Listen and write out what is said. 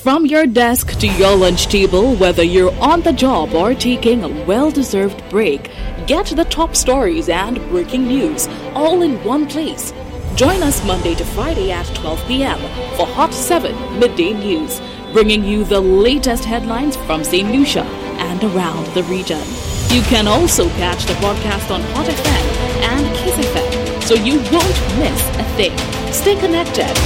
From your desk to your lunch table, whether you're on the job or taking a well-deserved break, get the top stories and breaking news all in one place. Join us Monday to Friday at 12 p.m. for Hot 7 Midday News, bringing you the latest headlines from St. Lucia and around the region. You can also catch the broadcast on Hot FM and Kiss FM, so you won't miss a thing. Stay connected